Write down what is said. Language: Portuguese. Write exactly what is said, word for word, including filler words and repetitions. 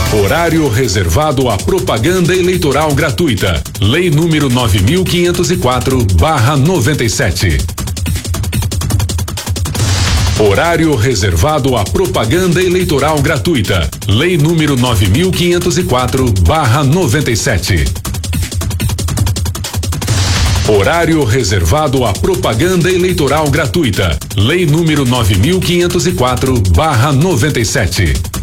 Horário reservado à propaganda eleitoral gratuita. Lei número nove mil quinhentos e quatro barra noventa e sete. Horário reservado à propaganda eleitoral gratuita. Lei número nove mil quinhentos e quatro barra noventa e sete. Horário reservado à propaganda eleitoral gratuita. Lei número nove mil quinhentos e quatro barra noventa e sete.